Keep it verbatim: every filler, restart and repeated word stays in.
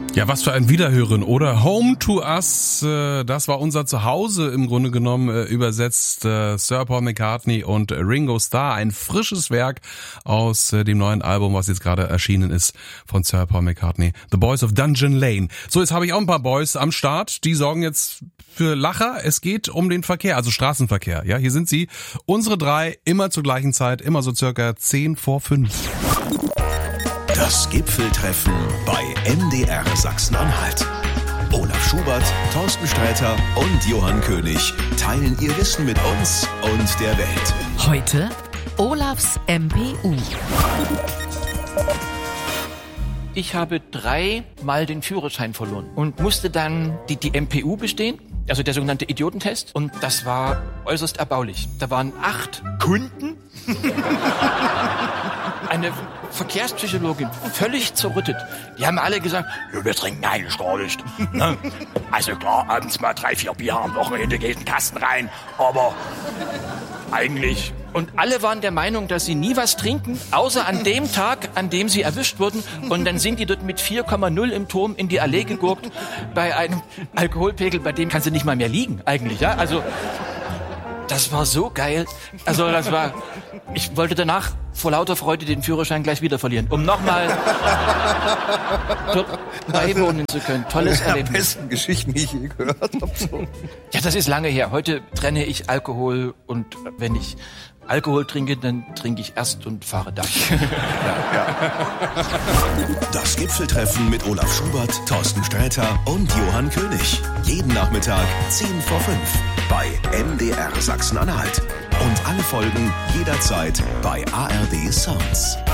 Ja, was für ein Wiederhören, oder? Home to Us, das war unser Zuhause im Grunde genommen, übersetzt Sir Paul McCartney und Ringo Starr. Ein frisches Werk aus dem neuen Album, was jetzt gerade erschienen ist von Sir Paul McCartney. The Boys of Dungeon Lane. So, jetzt habe ich auch ein paar Boys am Start, die sorgen jetzt für Lacher. Es geht um den Verkehr, also Straßenverkehr. Ja, hier sind sie, unsere drei, immer zur gleichen Zeit, immer so circa zehn vor fünf. Das Gipfeltreffen bei M D R Sachsen-Anhalt. Olaf Schubert, Thorsten Sträter und Johann König teilen ihr Wissen mit uns und der Welt. Heute Olafs M P U. Ich habe dreimal den Führerschein verloren und musste dann die, die M P U bestehen, also der sogenannte Idiotentest. Und das war äußerst erbaulich. Da waren acht Kunden, eine Verkehrspsychologin, völlig zerrüttet. Die haben alle gesagt, wir trinken eigentlich gar nicht. Also klar, abends mal drei, vier Bier, am Wochenende geht ein Kasten rein, aber eigentlich... Und alle waren der Meinung, dass sie nie was trinken, außer an dem Tag, an dem sie erwischt wurden. Und dann sind die dort mit vier Komma null im Turm in die Allee gegurkt, bei einem Alkoholpegel, bei dem kannst du nicht mal mehr liegen, eigentlich, ja? Also, das war so geil. Also, das war, ich wollte danach vor lauter Freude den Führerschein gleich wieder verlieren, um nochmal dort beiwohnen zu können. Tolles Erlebnis. Die besten Geschichten, die ich je gehört habe. So. Ja, das ist lange her. Heute trenne ich Alkohol und wenn ich Alkohol trinke, dann trinke ich erst und fahre dann. Ja, ja. Das Gipfeltreffen mit Olaf Schubert, Thorsten Sträter und Johann König. Jeden Nachmittag zehn vor fünf bei M D R Sachsen-Anhalt. Und alle Folgen jederzeit bei A R D Sounds.